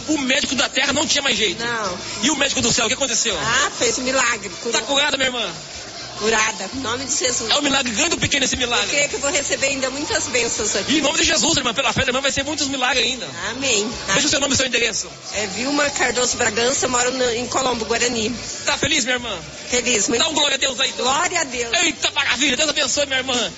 o médico da terra não tinha mais jeito. Não. E o médico do céu, o que aconteceu? Fez um milagre. Tá curada, minha irmã? Curada, em nome de Jesus. É um milagre grande ou pequeno esse milagre? Eu creio que eu vou receber ainda muitas bênçãos aqui. E em nome de Jesus, irmã, pela fé da irmã vai ser muitos milagres ainda. Amém. Deixa o seu nome e seu endereço. É Vilma Cardoso Bragança, eu moro em Colombo, Guarani. Tá feliz, minha irmã? Feliz, muito. Dá um glória a Deus aí. Então. Glória a Deus. Eita maravilha, Deus abençoe, minha irmã.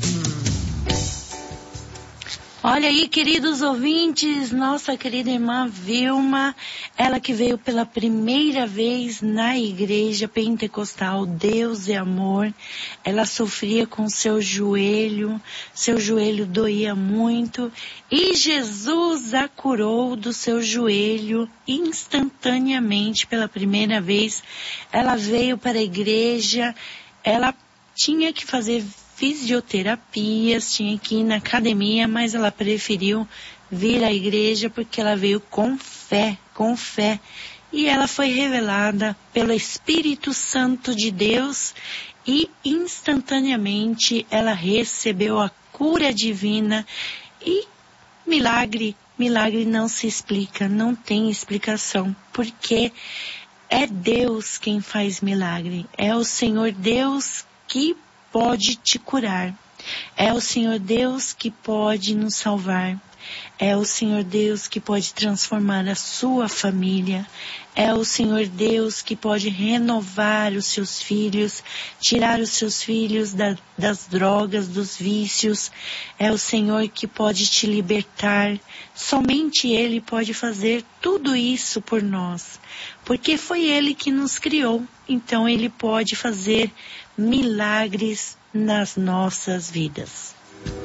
Olha aí, queridos ouvintes, nossa querida irmã Vilma, ela que veio pela primeira vez na igreja pentecostal Deus é Amor, ela sofria com seu joelho doía muito e Jesus a curou do seu joelho instantaneamente pela primeira vez. Ela veio para a igreja, ela tinha que fazer fisioterapias, tinha que ir na academia, mas ela preferiu vir à igreja porque ela veio com fé. E ela foi revelada pelo Espírito Santo de Deus e instantaneamente ela recebeu a cura divina e milagre não se explica, não tem explicação, porque é Deus quem faz milagre, é o Senhor Deus que pode te curar. É o Senhor Deus que pode nos salvar. É o Senhor Deus que pode transformar a sua família. É o Senhor Deus que pode renovar os seus filhos, tirar os seus filhos das drogas, dos vícios. É o Senhor que pode te libertar. Somente Ele pode fazer tudo isso por nós. Porque foi Ele que nos criou. Então Ele pode fazer milagres nas nossas vidas.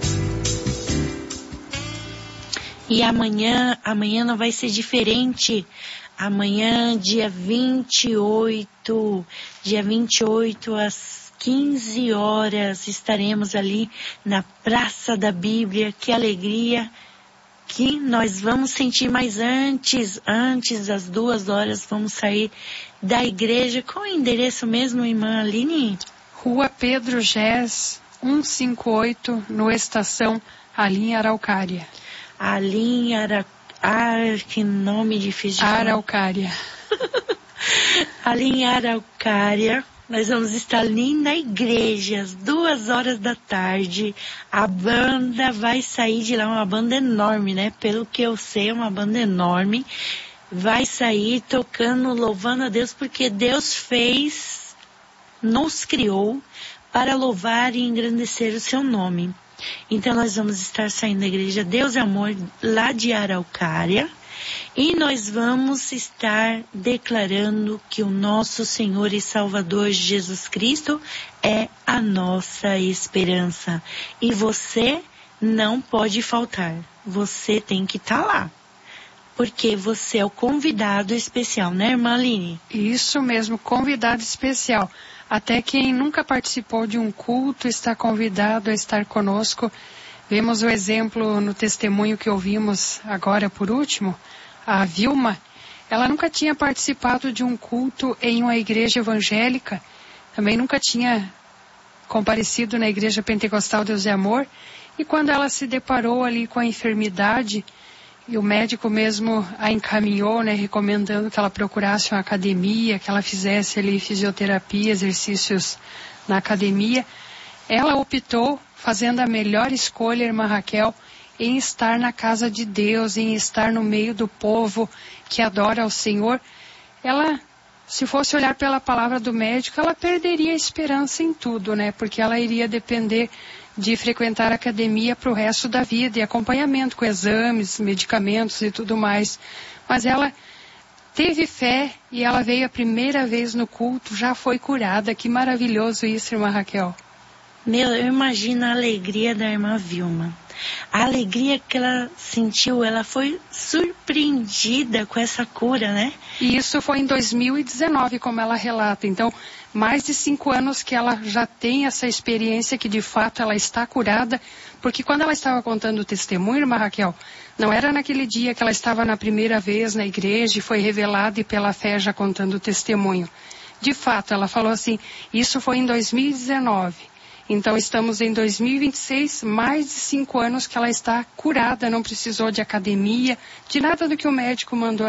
E amanhã não vai ser diferente. Amanhã, dia 28 às 15 horas, estaremos ali na Praça da Bíblia. Que alegria que nós vamos sentir, mas antes das 2 horas, vamos sair da igreja. Qual é o endereço mesmo, irmã Aline? Rua Pedro Gés, 158, no Estação, ali em Araucária. Ali em que nome difícil de Araucária. Ali em Araucária, nós vamos estar ali na igreja, às 2 horas da tarde. A banda vai sair de lá, uma banda enorme, né? Pelo que eu sei, é uma banda enorme. Vai sair tocando, louvando a Deus, porque Deus nos criou para louvar e engrandecer o seu nome. Então nós vamos estar saindo da igreja Deus é Amor, lá de Araucária, e nós vamos estar declarando que o nosso Senhor e Salvador Jesus Cristo é a nossa esperança. E você não pode faltar, você tem que estar lá. Porque você é o convidado especial, né, irmã Aline? Isso mesmo, convidado especial. Até quem nunca participou de um culto está convidado a estar conosco. Vemos o exemplo no testemunho que ouvimos agora por último. A Vilma, ela nunca tinha participado de um culto em uma igreja evangélica. Também nunca tinha comparecido na igreja pentecostal Deus é Amor. E quando ela se deparou ali com a enfermidade, e o médico mesmo a encaminhou, né, recomendando que ela procurasse uma academia, que ela fizesse ali fisioterapia, exercícios na academia. Ela optou, fazendo a melhor escolha, irmã Raquel, em estar na casa de Deus, em estar no meio do povo que adora ao Senhor. Ela, se fosse olhar pela palavra do médico, ela perderia a esperança em tudo, né, porque ela iria depender de frequentar a academia para o resto da vida e acompanhamento com exames, medicamentos e tudo mais. Mas ela teve fé e ela veio a primeira vez no culto, já foi curada. Que maravilhoso isso, irmã Raquel. Eu imagino a alegria da irmã Vilma. A alegria que ela sentiu, ela foi surpreendida com essa cura, né? E isso foi em 2019, como ela relata. Então, mais de 5 anos que ela já tem essa experiência que de fato ela está curada, porque quando ela estava contando o testemunho, irmã Raquel, não era naquele dia que ela estava na primeira vez na igreja e foi revelada e pela fé já contando o testemunho. De fato, ela falou assim, isso foi em 2019. Então estamos em 2026, mais de 5 anos que ela está curada, não precisou de academia, de nada do que o médico mandou